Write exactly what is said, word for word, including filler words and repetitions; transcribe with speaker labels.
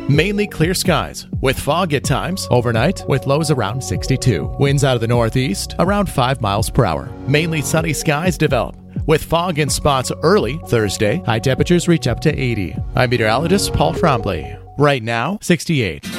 Speaker 1: Mainly clear skies, with fog at times, overnight, with lows around sixty-two. Winds out of the northeast, around five miles per hour. Mainly sunny skies develop, with fog in spots early Thursday. High temperatures reach up to eighty. I'm meteorologist Paul Trombley. Right now, sixty-eight.